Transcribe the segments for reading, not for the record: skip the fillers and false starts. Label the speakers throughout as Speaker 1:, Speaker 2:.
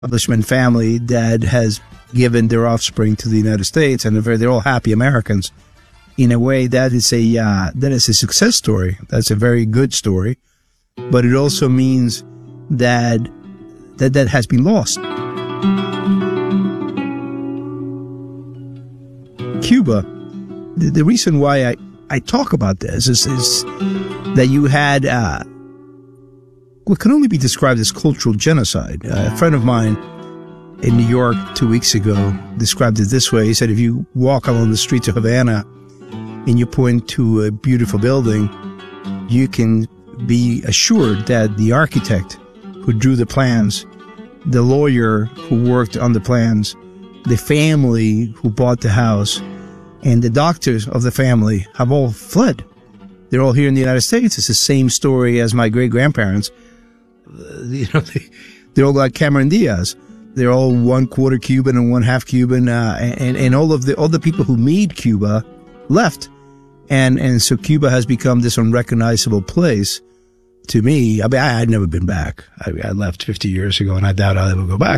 Speaker 1: establishment family that has given their offspring to the United States, and they're all happy Americans. In a way, that is a success story. That's a very good story, but it also means that has been lost. Cuba. The reason why I talk about this is that you had what can only be described as cultural genocide. A friend of mine in New York 2 weeks ago described it this way. He said, if you walk along the streets of Havana and you point to a beautiful building, you can be assured that the architect who drew the plans, the lawyer who worked on the plans, the family who bought the house, and the doctors of the family have all fled. They're all here in the United States. It's the same story as my great-grandparents. They're all like Cameron Diaz. They're all 1/4 Cuban and 1/2 Cuban, and all the people who made Cuba left, and so Cuba has become this unrecognizable place to me. I mean, I had never been back. I left 50 years ago, and I doubt I'll ever go back.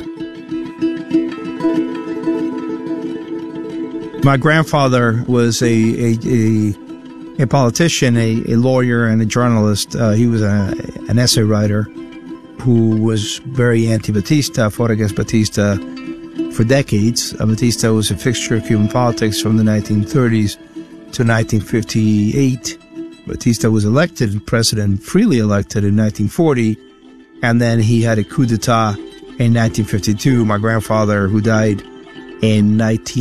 Speaker 1: My grandfather was a politician, a lawyer, and a journalist. He was an essay writer who was very anti-Batista, fought against Batista for decades. Batista was a fixture of Cuban politics from the 1930s to 1958. Batista was elected president, freely elected in 1940, and then he had a coup d'etat in 1952. My grandfather, who died in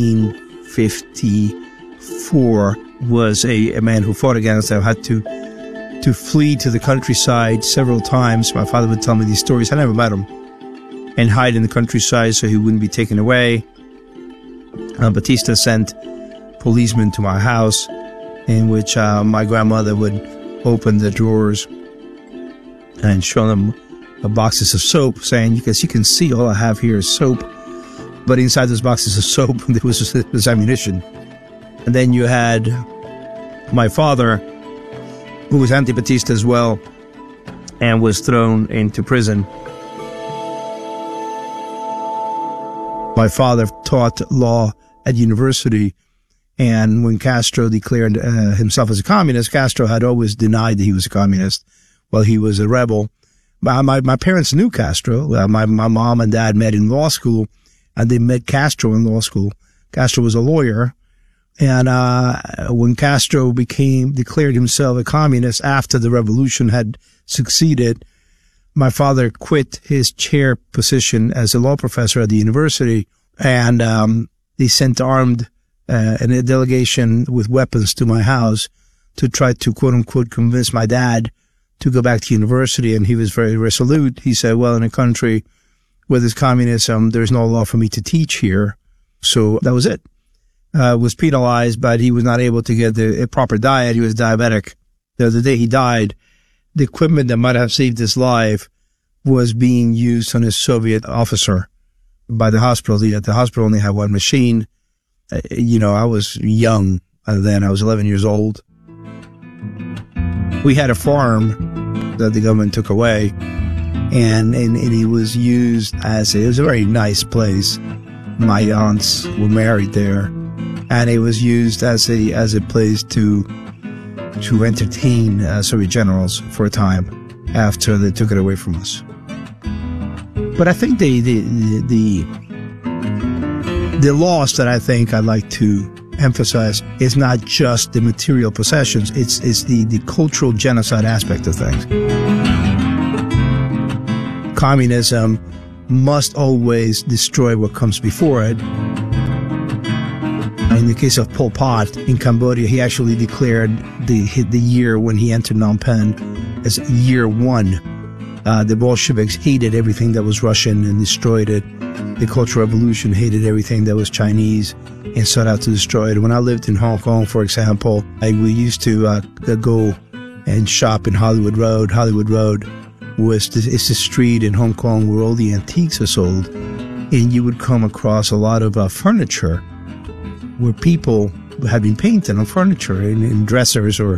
Speaker 1: 1954, was a man who fought against them, had to flee to the countryside several times. My father would tell me these stories. I never met him. And hide in the countryside so he wouldn't be taken away. Batista sent policemen to my house, in which my grandmother would open the drawers and show them boxes of soap, saying, you can see all I have here is soap. But inside those boxes of soap, there was ammunition. And then you had my father, who was anti-Batista as well, and was thrown into prison. My father taught law at university, and when Castro declared himself as a communist, Castro had always denied that he was a communist while he was a rebel. My parents knew Castro. My mom and dad met in law school, and they met Castro in law school. Castro was a lawyer. And when Castro declared himself a communist after the revolution had succeeded, my father quit his chair position as a law professor at the university, and they sent armed a delegation with weapons to my house to try to, quote unquote, convince my dad to go back to university. And he was very resolute. He said, well, in a country where there's communism, there's no law for me to teach here. So that was it. Was penalized, but he was not able to get a proper diet. He was diabetic. The day he died, the equipment that might have saved his life was being used on a Soviet officer by the hospital. The hospital only had one machine. I was young then. I was 11 years old. We had a farm that the government took away, and it was used it was a very nice place. My aunts were married there. And it was used as a place to entertain Soviet generals for a time after they took it away from us. But I think the loss that I think I'd like to emphasize is not just the material possessions; it's the cultural genocide aspect of things. Communism must always destroy what comes before it. In the case of Pol Pot in Cambodia, he actually declared the year when he entered Phnom Penh as year one. The Bolsheviks hated everything that was Russian and destroyed it. The Cultural Revolution hated everything that was Chinese and set out to destroy it. When I lived in Hong Kong, for example, we used to go and shop in Hollywood Road. Hollywood Road it's the street in Hong Kong where all the antiques are sold. And you would come across a lot of furniture where people had been painted on furniture in dressers and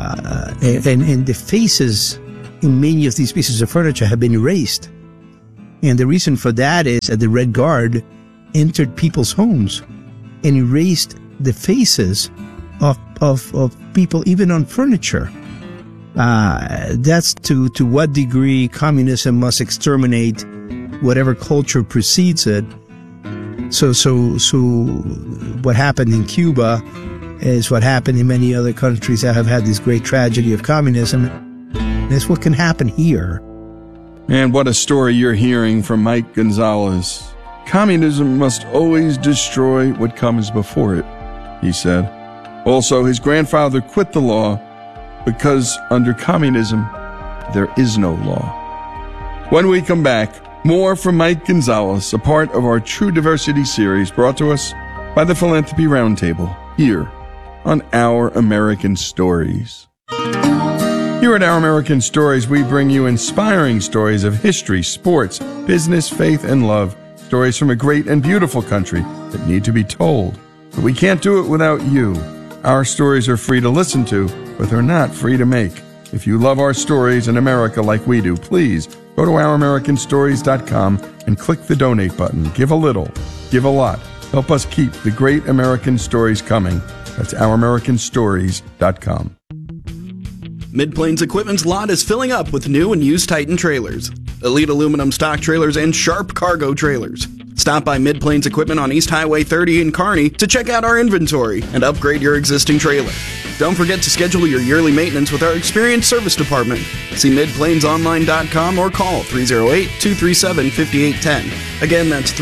Speaker 1: the faces in many of these pieces of furniture had been erased. And the reason for that is that the Red Guard entered people's homes and erased the faces of people, even on furniture. That's to what degree communism must exterminate whatever culture precedes it. So what happened in Cuba is what happened in many other countries that have had this great tragedy of communism. It's what can happen here.
Speaker 2: And what a story you're hearing from Mike Gonzalez. Communism must always destroy what comes before it, he said. Also, his grandfather quit the law because under communism, there is no law. When we come back, more from Mike Gonzalez, a part of our True Diversity series brought to us by the Philanthropy Roundtable, here on Our American Stories. Here at Our American Stories, we bring you inspiring stories of history, sports, business, faith, and love. Stories from a great and beautiful country that need to be told. But we can't do it without you. Our stories are free to listen to, but they're not free to make. If you love our stories in America like we do, please go to ouramericanstories.com and click the donate button. Give a little, give a lot. Help us keep the great American stories coming. That's ouramericanstories.com.
Speaker 3: Mid-Plains Equipment's lot is filling up with new and used Titan trailers, Elite aluminum stock trailers, and Sharp cargo trailers. Stop by Mid-Plains Equipment on East Highway 30 in Kearney to check out our inventory and upgrade your existing trailer. Don't forget to schedule your yearly maintenance with our experienced service department. See midplainsonline.com or call 308-237-5810. Again, that's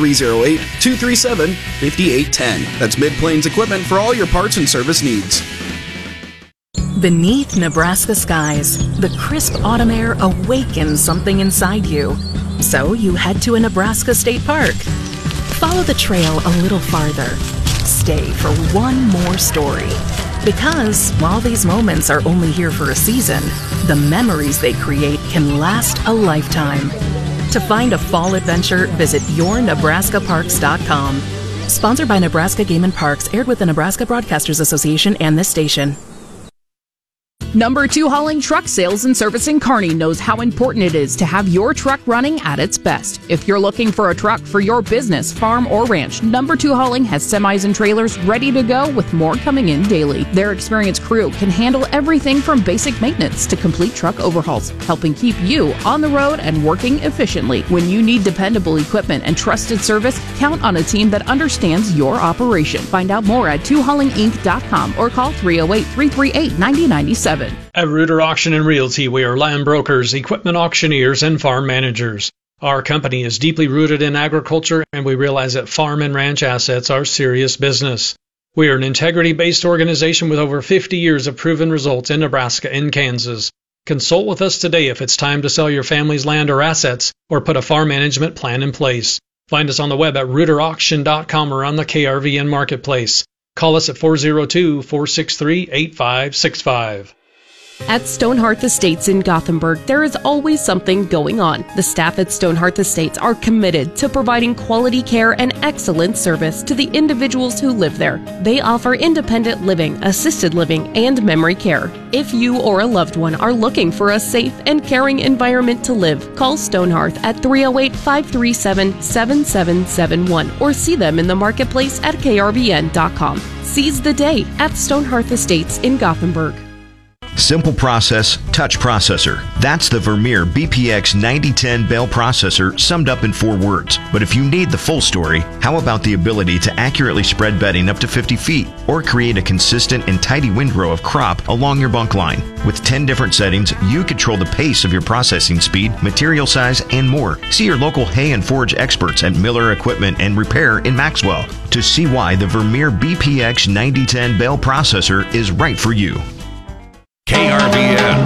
Speaker 3: 308-237-5810. That's Mid-Plains Equipment for all your parts and service needs.
Speaker 4: Beneath Nebraska skies, the crisp autumn air awakens something inside you. So you head to a Nebraska state park. Follow the trail a little farther. Stay for one more story. Because while these moments are only here for a season, the memories they create can last a lifetime. To find a fall adventure, visit yournebraskaparks.com. Sponsored by Nebraska Game and Parks, aired with the Nebraska Broadcasters Association and this station.
Speaker 5: Number 2 Hauling Truck Sales and Service in Kearney knows how important it is to have your truck running at its best. If you're looking for a truck for your business, farm, or ranch, Number 2 Hauling has semis and trailers ready to go with more coming in daily. Their experienced crew can handle everything from basic maintenance to complete truck overhauls, helping keep you on the road and working efficiently. When you need dependable equipment and trusted service, count on a team that understands your operation. Find out more at 2haulinginc.com or call 308-338-9097.
Speaker 6: At Reuter Auction and Realty, we are land brokers, equipment auctioneers, and farm managers. Our company is deeply rooted in agriculture, and we realize that farm and ranch assets are serious business. We are an integrity-based organization with over 50 years of proven results in Nebraska and Kansas. Consult with us today if it's time to sell your family's land or assets, or put a farm management plan in place. Find us on the web at reuterauction.com or on the KRVN Marketplace. Call us at 402-463-8565.
Speaker 5: At Stonehearth Estates in Gothenburg, there is always something going on. The staff at Stonehearth Estates are committed to providing quality care and excellent service to the individuals who live there. They offer independent living, assisted living, and memory care. If you or a loved one are looking for a safe and caring environment to live, call Stonehearth at 308-537-7771 or see them in the marketplace at krvn.com. Seize the day at Stonehearth Estates in Gothenburg.
Speaker 7: Simple process, touch processor. That's the Vermeer BPX 9010 bale processor summed up in 4 words. But if you need the full story, how about the ability to accurately spread bedding up to 50 feet or create a consistent and tidy windrow of crop along your bunk line? With 10 different settings, you control the pace of your processing speed, material size, and more. See your local hay and forage experts at Miller Equipment and Repair in Maxwell to see why the Vermeer BPX 9010 bale processor is right for you.
Speaker 8: KRVN.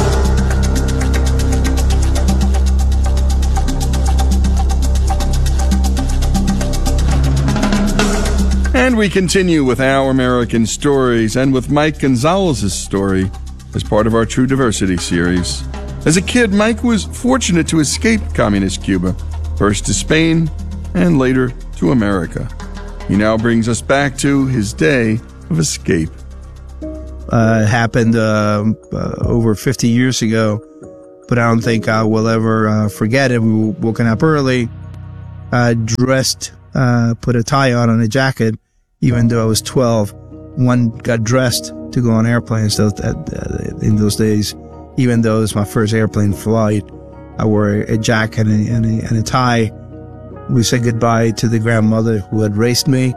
Speaker 2: And we continue with Our American Stories and with Mike Gonzalez's story as part of our True Diversity series. As a kid, Mike was fortunate to escape communist Cuba, first to Spain and later to America. He now brings us back to his day of escape.
Speaker 1: Happened over 50 years ago but I don't think I will ever forget it. We were woken up early, dressed, put a tie on and a jacket, even though I was 12. One got dressed to go on airplanes in those days. Even though it was my first airplane flight, I wore a jacket and a tie. We said goodbye to the grandmother who had raised me,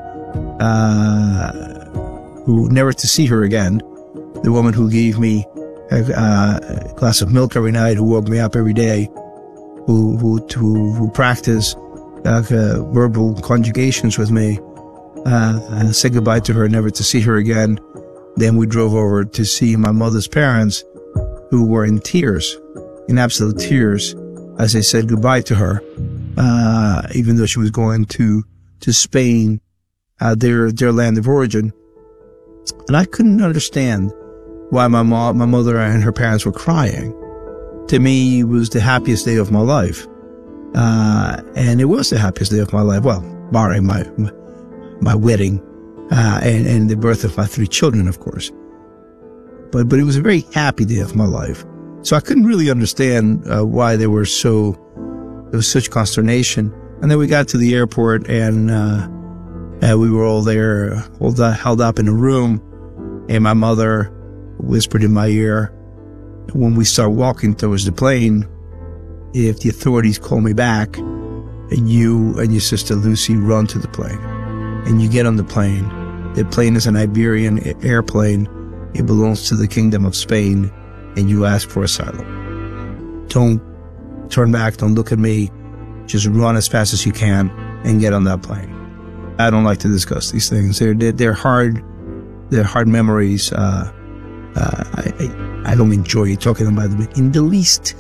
Speaker 1: who never to see her again. The woman who gave me a glass of milk every night, who woke me up every day, who practiced verbal conjugations with me. Said goodbye to her, never to see her again. Then we drove over to see my mother's parents, who were in tears, in absolute tears, as they said goodbye to her, even though she was going to Spain, their land of origin. And I couldn't understand why my mother and her parents were crying. To me, it was the happiest day of my life. And it was the happiest day of my life. Well, barring my wedding, and the birth of my 3 children, of course. But it was a very happy day of my life. So I couldn't really understand why there was such consternation. And then we got to the airport, and we were all there, held up in a room, and my mother whispered in my ear, when we start walking towards the plane, if the authorities call me back, you and your sister Lucy run to the plane. And you get on the plane. The plane is an Iberian airplane. It belongs to the Kingdom of Spain, and you ask for asylum. Don't turn back. Don't look at me. Just run as fast as you can and get on that plane. I don't like to discuss these things. They're hard. They're hard memories. I don't enjoy talking about them in the least.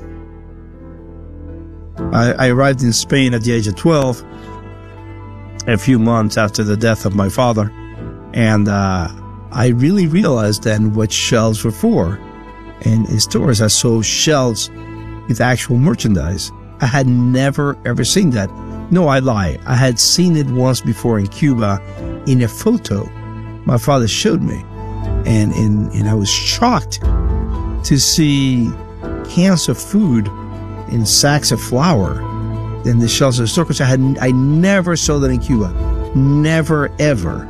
Speaker 1: I arrived in Spain at the age of 12, a few months after the death of my father, and I really realized then what shelves were for. And in stores, I saw shelves with actual merchandise. I had never, ever seen that. No, I lie. I had seen it once before in Cuba in a photo my father showed me. And I was shocked to see cans of food in sacks of flour in the shelves of the store, because I never saw that in Cuba. Never, ever.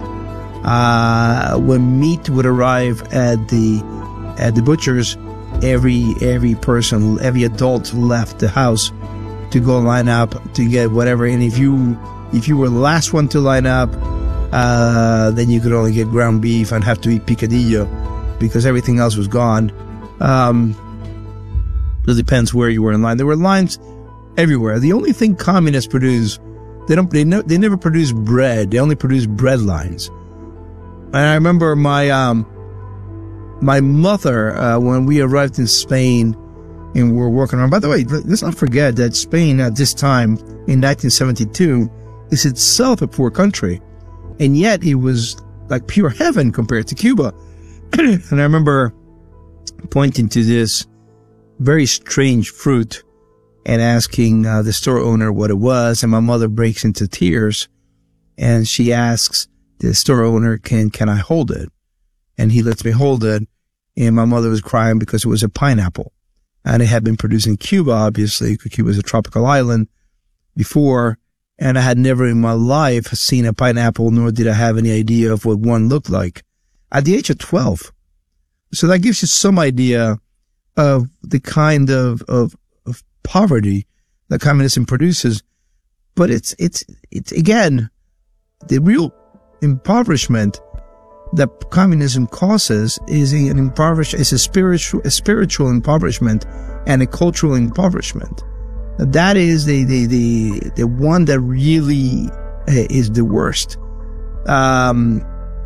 Speaker 1: When meat would arrive at the butcher's, every person, every adult left the house to go line up to get whatever. And if you were the last one to line up, then you could only get ground beef and have to eat picadillo because everything else was gone. It depends where you were in line. There were lines everywhere. The only thing communists produce, they never produce bread. They only produce bread lines. And I remember my mother, when we arrived in Spain and we were working around. By the way, let's not forget that Spain at this time in 1972 is itself a poor country. And yet it was like pure heaven compared to Cuba. And I remember pointing to this very strange fruit and asking the store owner what it was. And my mother breaks into tears and she asks the store owner, can I hold it? And he lets me hold it. And my mother was crying because it was a pineapple. And it had been produced in Cuba, obviously, because Cuba is a tropical island before. And I had never in my life seen a pineapple, nor did I have any idea of what one looked like at the age of 12. So that gives you some idea of the kind of poverty that communism produces. But it's again, the real impoverishment that communism causes is a spiritual impoverishment and a cultural impoverishment. That is the one that really is the worst. The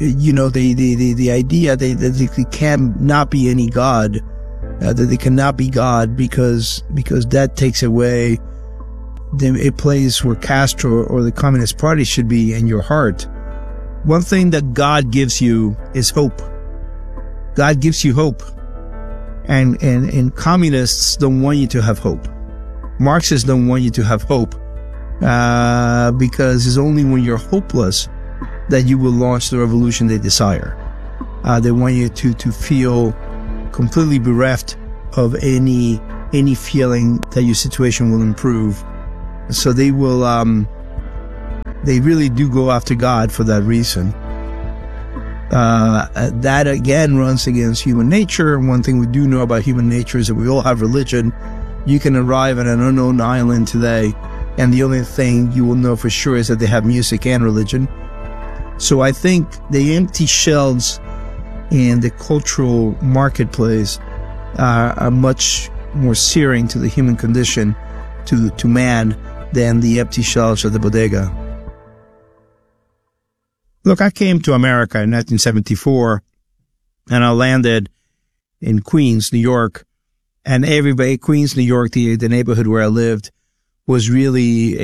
Speaker 1: idea that there cannot be any God, that there cannot be God because that takes away a place where Castro or the Communist Party should be in your heart. One thing that God gives you is hope. God gives you hope. And communists don't want you to have hope. Marxists don't want you to have hope, because it's only when you're hopeless that you will launch the revolution they desire. They want you to feel completely bereft of any any feeling that your situation will improve. So they will, they really do go after God for that reason. That again runs against human nature. One thing we do know about human nature is that we all have religion. You can arrive on an unknown island today, and the only thing you will know for sure is that they have music and religion. So I think the empty shelves in the cultural marketplace are much more searing to the human condition, to man, than the empty shelves of the bodega. Look, I came to America in 1974, and I landed in Queens, New York, and everybody, Queens, New York, the neighborhood where I lived, was really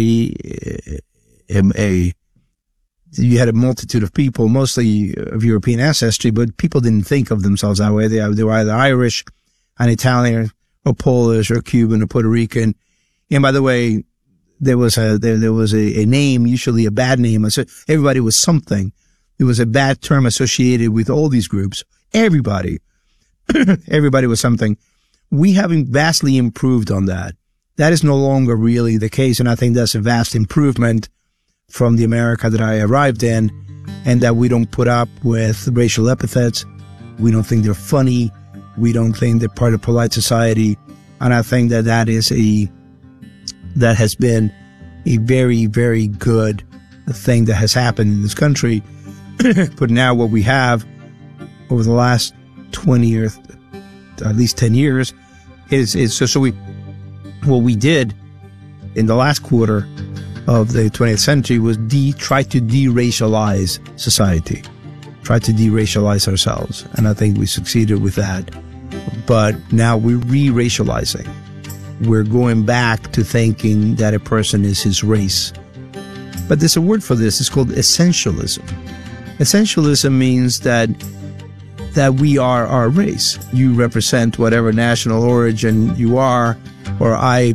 Speaker 1: you had a multitude of people, mostly of European ancestry, but people didn't think of themselves that way. They were either Irish, an Italian, or Polish, or Cuban, or Puerto Rican. And by the way, there was a name, usually a bad name. So everybody was something. There was a bad term associated with all these groups. Everybody was something. We have vastly improved on that. That is no longer really the case, and I think that's a vast improvement from the America that I arrived in, and that we don't put up with racial epithets. We don't think they're funny. We don't think they're part of polite society. And I think that that has been a very, very good thing that has happened in this country. But now what we have over the last 20 or at least 10 years is what we did in the last quarter of the 20th century was try to de-racialize society, try to de-racialize ourselves. And I think we succeeded with that. But now we're re-racializing. We're going back to thinking that a person is his race. But there's a word for this. It's called essentialism. Essentialism means that we are our race. You represent whatever national origin you are, or I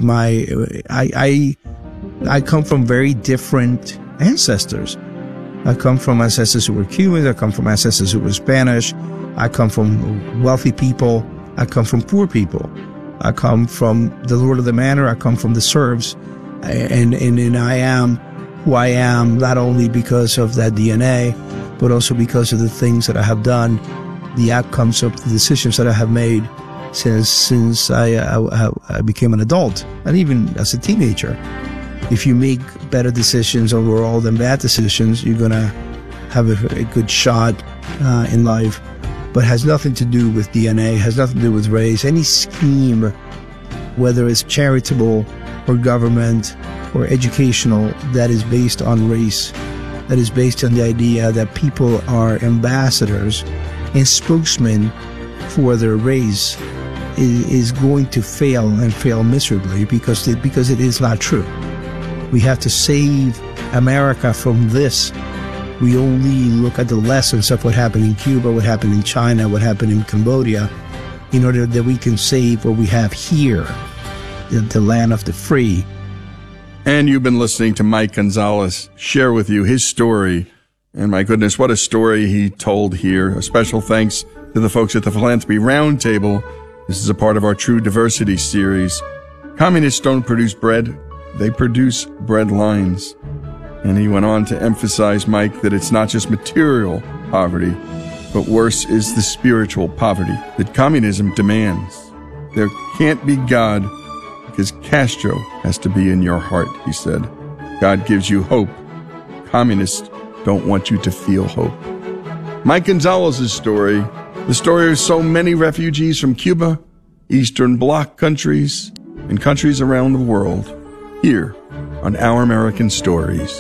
Speaker 1: come from very different ancestors. I come from ancestors who were Cubans. I come from ancestors who were Spanish. I come from wealthy people. I come from poor people. I come from the Lord of the Manor. I come from the serfs. And I am who I am, not only because of that DNA, but also because of the things that I have done, the outcomes of the decisions that I have made since I became an adult, and even as a teenager. If you make better decisions overall than bad decisions, you're going to have a good shot in life. But has nothing to do with DNA, has nothing to do with race. Any scheme, whether it's charitable or government or educational, that is based on race, that is based on the idea that people are ambassadors and spokesmen for their race, is going to fail, and fail miserably, because it is not true. We have to save America from this. We only look at the lessons of what happened in Cuba, what happened in China, what happened in Cambodia, in order that we can save what we have here, the land of the free.
Speaker 2: And you've been listening to Mike Gonzalez share with you his story. And my goodness, what a story he told here. A special thanks to the folks at the Philanthropy Roundtable. This is a part of our True Diversity series. Communists don't produce bread, they produce bread lines. And he went on to emphasize, Mike, that it's not just material poverty, but worse is the spiritual poverty that communism demands. There can't be God because Castro has to be in your heart, he said. God gives you hope. Communists don't want you to feel hope. Mike Gonzalez's story, the story of so many refugees from Cuba, Eastern Bloc countries, and countries around the world, here on Our American Stories.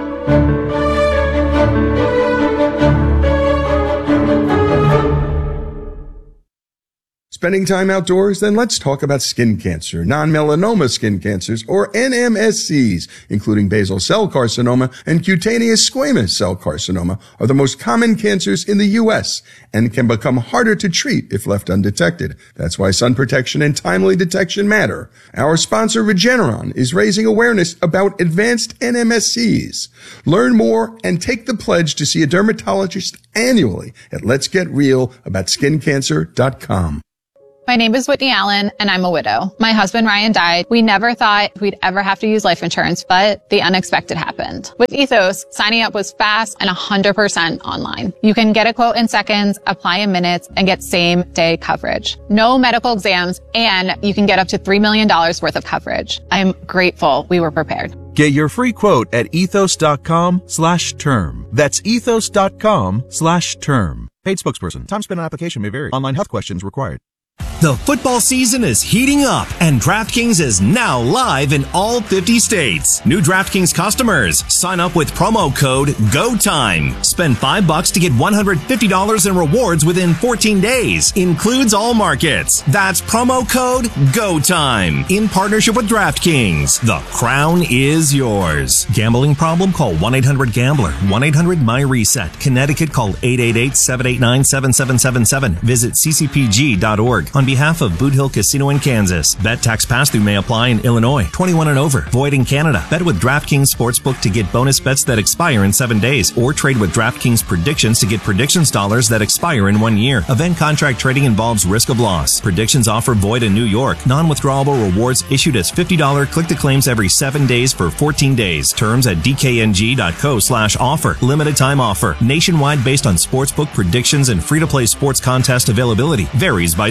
Speaker 2: Spending time outdoors? Then let's talk about skin cancer. Non-melanoma skin cancers, or NMSCs, including basal cell carcinoma and cutaneous squamous cell carcinoma, are the most common cancers in the U.S. and can become harder to treat if left undetected. That's why sun protection and timely detection matter. Our sponsor, Regeneron, is raising awareness about advanced NMSCs. Learn more and take the pledge to see a dermatologist annually at letsgetrealaboutSkinCancer.com.
Speaker 9: My name is Whitney Allen, and I'm a widow. My husband, Ryan, died. We never thought we'd ever have to use life insurance, but the unexpected happened. With Ethos, signing up was fast and 100% online. You can get a quote in seconds, apply in minutes, and get same-day coverage. No medical exams, and you can get up to $3 million worth of coverage. I'm grateful we were prepared.
Speaker 10: Get your free quote at ethos.com/term. That's ethos.com/term. Paid spokesperson. Time spent on application may vary. Online health questions required.
Speaker 11: The football season is heating up, and DraftKings is now live in all 50 states. New DraftKings customers, sign up with promo code GOTIME. Spend $5 to get $150 in rewards within 14 days. Includes all markets. That's promo code GOTIME. In partnership with DraftKings. The crown is yours. Gambling problem? Call 1-800-GAMBLER. 1-800-MY-RESET. Connecticut, call 888-789-7777. Visit ccpg.org. On behalf of Boot Hill Casino in Kansas, bet tax pass-through may apply in Illinois. 21 and over. Void in Canada. Bet with DraftKings Sportsbook to get bonus bets that expire in 7 days, or trade with DraftKings Predictions to get predictions dollars that expire in 1 year. Event contract trading involves risk of loss. Predictions offer void in New York. Non-withdrawable rewards issued as $50 click-to-claims every 7 days for 14 days. Terms at dkng.co/offer. Limited time offer. Nationwide based on sportsbook predictions and free-to-play sports contest availability. Varies by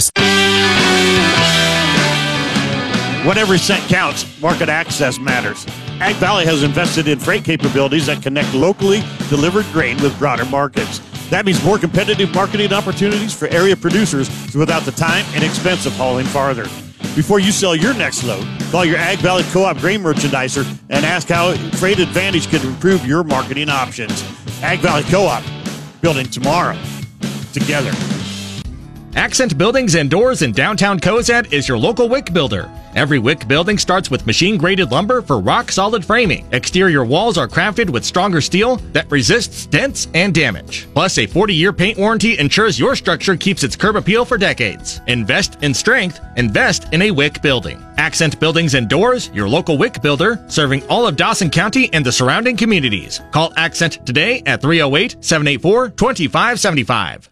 Speaker 12: When every cent counts, market access matters. Ag Valley has invested in freight capabilities that connect locally delivered grain with broader markets. That means more competitive marketing opportunities for area producers without the time and expense of hauling farther. Before you sell your next load, call your Ag Valley Co-op grain merchandiser and ask how Freight Advantage can improve your marketing options. Ag Valley Co-op, building tomorrow together.
Speaker 13: Accent Buildings and Doors in downtown Cozad is your local wick builder. Every wick building starts with machine-graded lumber for rock-solid framing. Exterior walls are crafted with stronger steel that resists dents and damage. Plus, a 40-year paint warranty ensures your structure keeps its curb appeal for decades. Invest in strength. Invest in a wick building. Accent Buildings and Doors, your local wick builder, serving all of Dawson County and the surrounding communities. Call Accent today at 308-784-2575.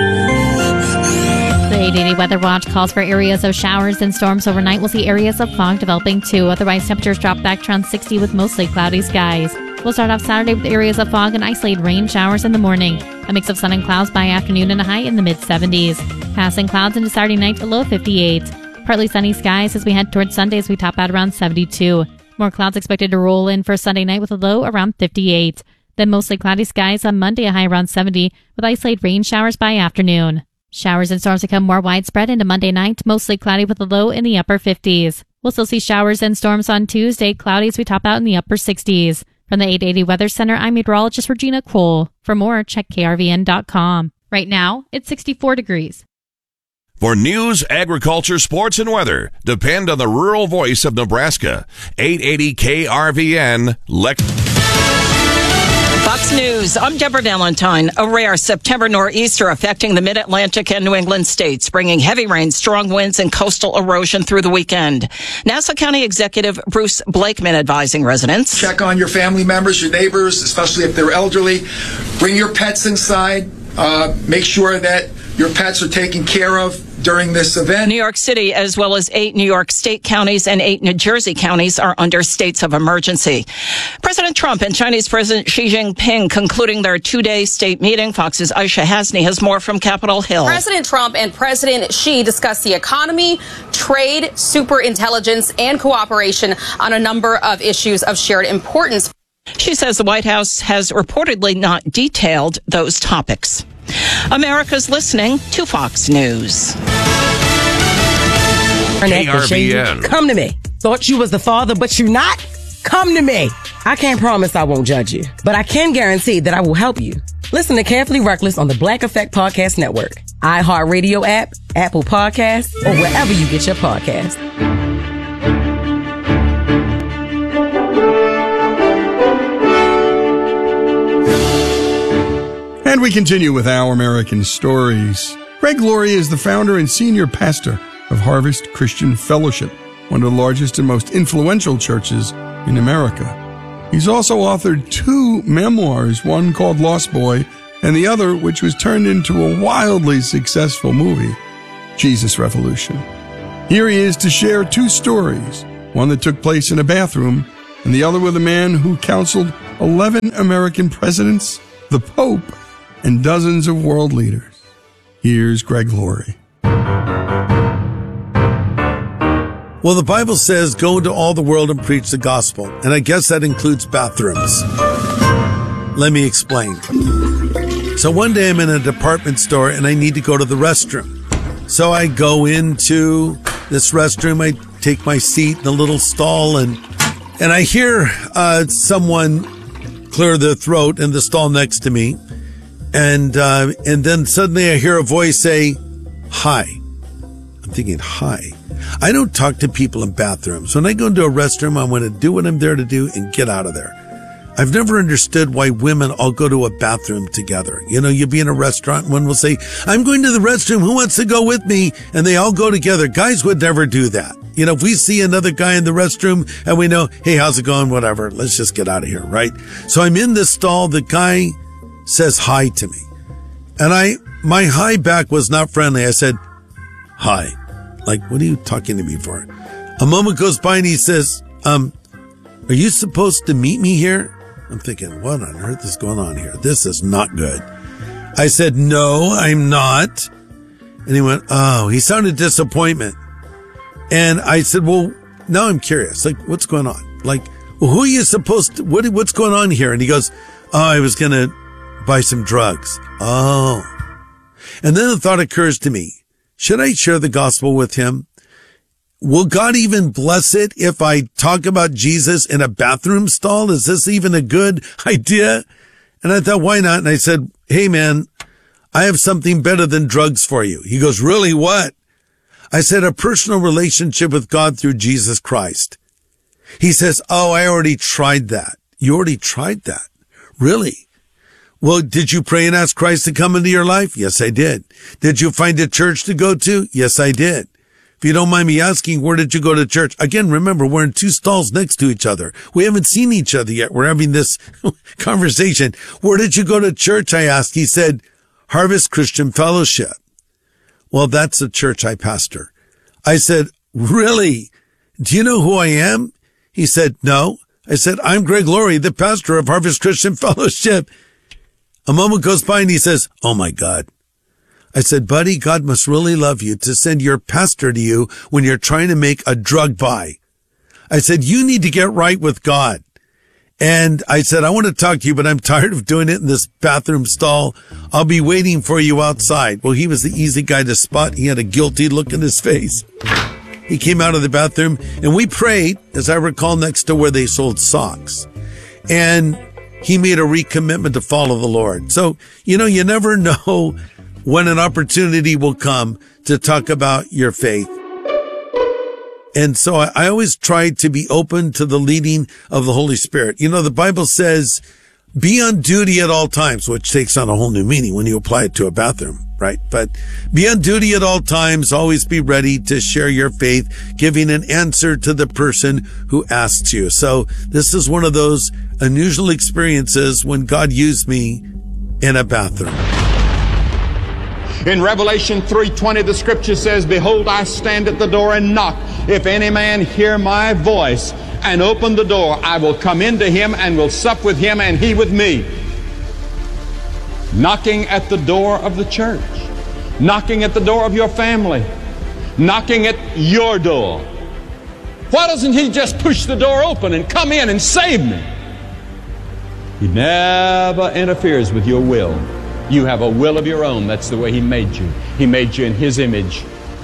Speaker 14: The 880 Weather Watch calls for areas of showers and storms overnight. We'll see areas of fog developing too. Otherwise, temperatures drop back to around 60 with mostly cloudy skies. We'll start off Saturday with areas of fog and isolated rain showers in the morning. A mix of sun and clouds by afternoon and a high in the mid-70s. Passing clouds into Saturday night, a low 58. Partly sunny skies as we head towards Sunday as we top out around 72. More clouds expected to roll in for Sunday night with a low around 58. Then mostly cloudy skies on Monday, a high around 70 with isolated rain showers by afternoon. Showers and storms become more widespread into Monday night, mostly cloudy with a low in the upper 50s. We'll still see showers and storms on Tuesday, cloudy as we top out in the upper 60s. From the 880 Weather Center, I'm meteorologist Regina Cole. For more, check krvn.com. Right now, it's 64 degrees.
Speaker 8: For news, agriculture, sports, and weather, depend on the rural voice of Nebraska. 880 KRVN,
Speaker 15: Fox News, I'm Deborah Valentine. A rare September nor'easter affecting the mid-Atlantic and New England states, bringing heavy rain, strong winds, and coastal erosion through the weekend. Nassau County Executive Bruce Blakeman advising residents.
Speaker 16: Check on your family members, your neighbors, especially if they're elderly. Bring your pets inside. Make sure that your pets are taken care of during this event.
Speaker 15: New York City, as well as 8 New York state counties and 8 New Jersey counties, are under states of emergency. President Trump and Chinese President Xi Jinping concluding their 2-day state meeting. Fox's Aisha Hasni has more from Capitol Hill.
Speaker 17: President Trump and President Xi discussed the economy, trade, superintelligence, and cooperation on a number of issues of shared importance.
Speaker 15: She says the White House has reportedly not detailed those topics. America's listening to Fox News.
Speaker 18: KRVN. Come to me. Thought you was the father, but you not? Come to me. I can't promise I won't judge you, but I can guarantee that I will help you. Listen to Carefully Reckless on the Black Effect Podcast Network, iHeartRadio app, Apple Podcasts, or wherever you get your podcasts.
Speaker 2: And we continue with Our American Stories. Greg Laurie is the founder and senior pastor of Harvest Christian Fellowship, one of the largest and most influential churches in America. He's also authored 2 memoirs, one called Lost Boy, and the other which was turned into a wildly successful movie. Jesus Revolution. Here he is to share two stories, one that took place in a bathroom and the other with a man who counseled 11 American presidents, the Pope, and dozens of world leaders. Here's Greg Laurie.
Speaker 19: Well, the Bible says, go into all the world and preach the gospel. And I guess that includes bathrooms. Let me explain. So one day I'm in a department store and I need to go to the restroom. So I go into this restroom. I take my seat in a little stall and I hear someone clear their throat in the stall next to me. And then suddenly I hear a voice say, hi. I'm thinking, hi. I don't talk to people in bathrooms. When I go into a restroom, I want to do what I'm there to do and get out of there. I've never understood why women all go to a bathroom together. You know, you'll be in a restaurant and one will say, I'm going to the restroom. Who wants to go with me? And they all go together. Guys would never do that. You know, if we see another guy in the restroom and we know, hey, how's it going? Whatever. Let's just get out of here, right? So I'm in this stall. The guy says hi to me. And my hi back was not friendly. I said, hi. Like, what are you talking to me for? A moment goes by and he says, are you supposed to meet me here? I'm thinking, what on earth is going on here? This is not good. I said, no, I'm not. And he went, oh, he sounded disappointment. And I said, well, now I'm curious. Like, what's going on? Like, well, who are you supposed to, what's going on here? And he goes, oh, I was going to buy some drugs. Oh. And then the thought occurs to me, should I share the gospel with him? Will God even bless it if I talk about Jesus in a bathroom stall? Is this even a good idea? And I thought, why not? And I said, hey man, I have something better than drugs for you. He goes, really, what? I said, a personal relationship with God through Jesus Christ. He says, oh, I already tried that. You already tried that? Really? Well, did you pray and ask Christ to come into your life? Yes, I did. Did you find a church to go to? Yes, I did. If you don't mind me asking, where did you go to church? Again, remember, we're in two stalls next to each other. We haven't seen each other yet. We're having this conversation. Where did you go to church? I asked. He said, Harvest Christian Fellowship. Well, that's the church I pastor. I said, really? Do you know who I am? He said, no. I said, I'm Greg Laurie, the pastor of Harvest Christian Fellowship. A moment goes by and he says, oh my God. I said, buddy, God must really love you to send your pastor to you when you're trying to make a drug buy. I said, you need to get right with God. And I said, I want to talk to you, but I'm tired of doing it in this bathroom stall. I'll be waiting for you outside. Well, he was the easy guy to spot. He had a guilty look in his face. He came out of the bathroom and we prayed, as I recall, next to where they sold socks. And he made a recommitment to follow the Lord. So, you know, you never know when an opportunity will come to talk about your faith. And so I always try to be open to the leading of the Holy Spirit. You know, the Bible says, be on duty at all times, which takes on a whole new meaning when you apply it to a bathroom, right? But be on duty at all times. Always be ready to share your faith, giving an answer to the person who asks you. So this is one of those unusual experiences when God used me in a bathroom.
Speaker 20: In Revelation 3:20, the scripture says, behold, I stand at the door and knock. If any man hear my voice and open the door, I will come into him and will sup with him and he with me. Knocking at the door of the church, knocking at the door of your family, knocking at your door. Why doesn't he just push the door open and come in and save me? He never interferes with your will. You have a will of your own. That's the way he made you. He made you in his image.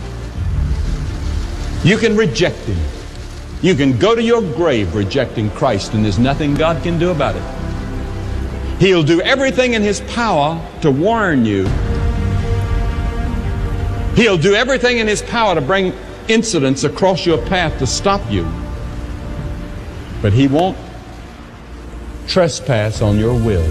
Speaker 20: You can reject him. You can go to your grave rejecting Christ, and there's nothing God can do about it. He'll do everything in his power to warn you. He'll do everything in his power to bring incidents across your path to stop you. But he won't trespass on your will.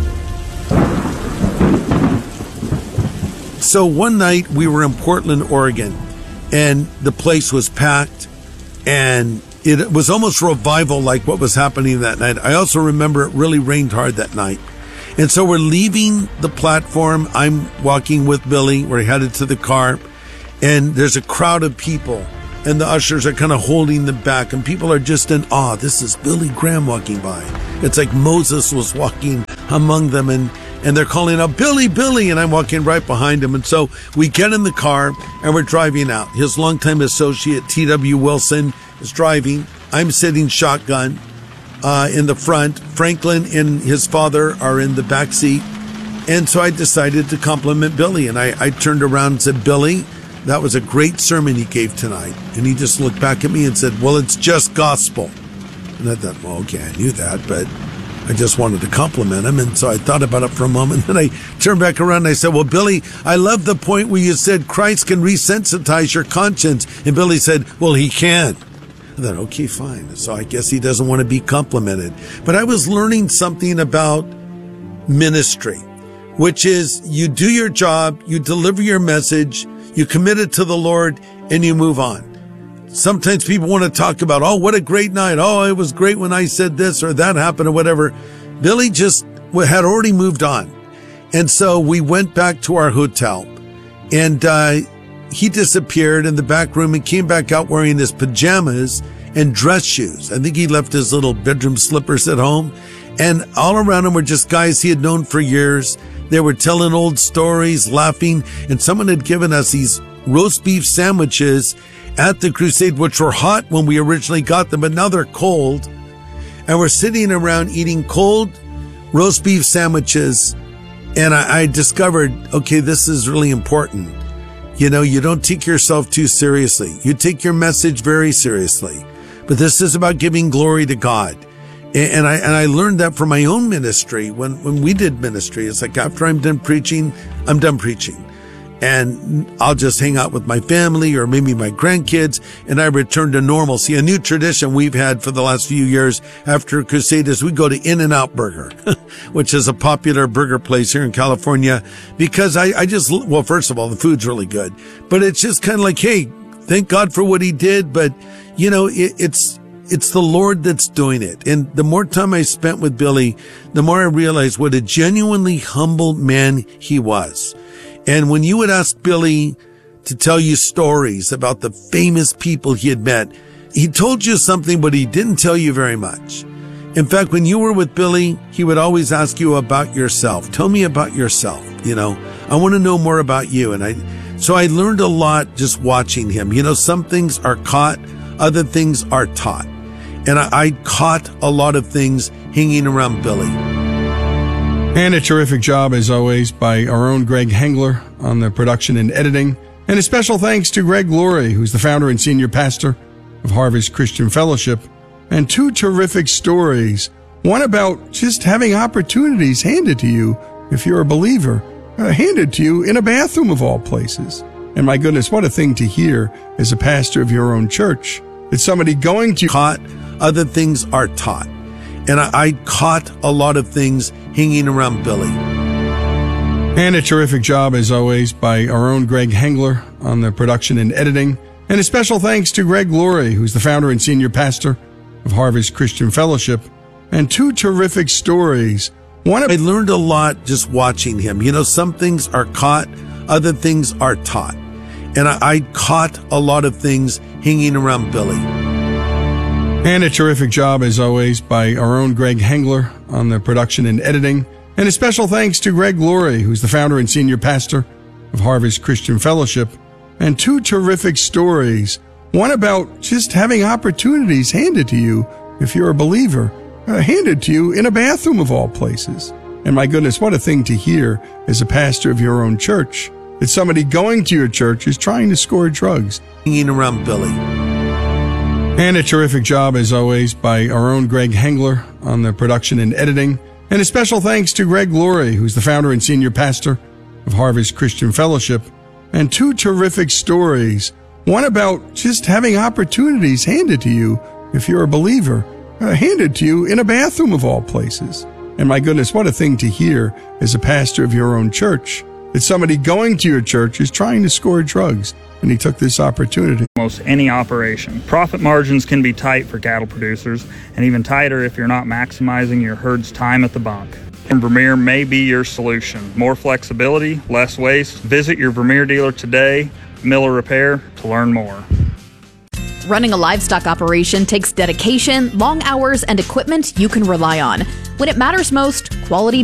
Speaker 19: So one night we were in Portland, Oregon, and the place was packed, and it was almost revival like what was happening that night. I also remember it really rained hard that night. And so we're leaving the platform. I'm walking with Billy. We're headed to the car. and there's a crowd of people, and the ushers are kind of holding them back, and people are just in awe. This is Billy Graham walking by. It's like Moses was walking among them, and they're calling out, Billy, Billy, and I'm walking right behind him. And so we get in the car, and we're driving out. His longtime associate, T.W. Wilson, is driving. I'm sitting shotgun in the front. Franklin and his father are in the back seat. And so I decided to compliment Billy, and I turned around and said, Billy, that was a great sermon you gave tonight. And he just looked back at me and said, well, it's just gospel. And I thought, well, okay, I knew that, but I just wanted to compliment him. And so I thought about it for a moment. And I turned back around and I said, well, Billy, I love the point where you said Christ can resensitize your conscience. And Billy said, well, he can. I thought, okay, fine. So I guess he doesn't want to be complimented. But I was learning something about ministry, which is you do your job, you deliver your message, you commit it to the Lord, and you move on. Sometimes people want to talk about, oh, what a great night. Oh, it was great when I said this or that happened or whatever. Billy just had already moved on. And so we went back to our hotel, and he disappeared in the back room and came back out wearing his pajamas and dress shoes. I think he left his little bedroom slippers at home. And all around him were just guys he had known for years. They were telling old stories, laughing, and someone had given us these roast beef sandwiches at the crusade, which were hot when we originally got them, but now they're cold. And we're sitting around eating cold roast beef sandwiches. And I discovered, okay, this is really important. You know, you don't take yourself too seriously. You take your message very seriously. But this is about giving glory to God. And I learned that from my own ministry. When we did ministry, it's like after I'm done preaching, I'm done preaching. And I'll just hang out with my family or maybe my grandkids, and I return to normalcy. A new tradition we've had for the last few years after Crusade is we go to In-N-Out Burger, which is a popular burger place here in California, because I just, well, first of all, the food's really good, but it's just kind of like, hey, thank God for what he did. But, you know, it's the Lord that's doing it. And the more time I spent with Billy, the more I realized what a genuinely humble man he was. And when you would ask Billy to tell you stories about the famous people he had met, he told you something, but he didn't tell you very much. In fact, when you were with Billy, he would always ask you about yourself. Tell me about yourself. You know, I want to know more about you. And so I learned a lot just watching him. You know, some things are caught, other things are taught. And I caught a lot of things hanging around Billy.
Speaker 2: And a terrific job, as always, by our own Greg Hengler on the production and editing. And a special thanks to Greg Laurie, who's the founder and senior pastor of Harvest Christian Fellowship. And two terrific stories. One about just having opportunities handed to you, if you're a believer, handed to you in a bathroom of all places. And my goodness, what a thing to hear as a pastor of your own church. It's somebody going to
Speaker 19: caught, other things are taught. And I caught a lot of things hanging around Billy.
Speaker 2: And a terrific job, as always, by our own Greg Hengler on the production and editing. And a special thanks to Greg Laurie, who's the founder and senior pastor of Harvest Christian Fellowship. And two terrific stories. One,
Speaker 19: I learned a lot just watching him. You know, some things are caught, other things are taught. And I caught a lot of things hanging around Billy.
Speaker 2: And a terrific job, as always, by our own Greg Hengler on the production and editing. And a special thanks to Greg Laurie, who's the founder and senior pastor of Harvest Christian Fellowship. And two terrific stories. One about just having opportunities handed to you, if you're a believer, handed to you in a bathroom of all places. And my goodness, what a thing to hear as a pastor of your own church. That somebody going to your church is trying to score drugs.
Speaker 19: Hanging around Billy.
Speaker 2: And a terrific job, as always, by our own Greg Hengler on the production and editing. And a special thanks to Greg Laurie, who's the founder and senior pastor of Harvest Christian Fellowship. And two terrific stories. One about just having opportunities handed to you, if you're a believer, handed to you in a bathroom of all places. And my goodness, what a thing to hear as a pastor of your own church. That somebody going to your church is trying to score drugs, and he took this opportunity.
Speaker 21: Most any operation. Profit margins can be tight for cattle producers, and even tighter if you're not maximizing your herd's time at the bunk. And Vermeer may be your solution. More flexibility, less waste. Visit your Vermeer dealer today. Miller Repair to learn more.
Speaker 5: Running a livestock operation takes dedication, long hours, and equipment you can rely on. When it matters most, quality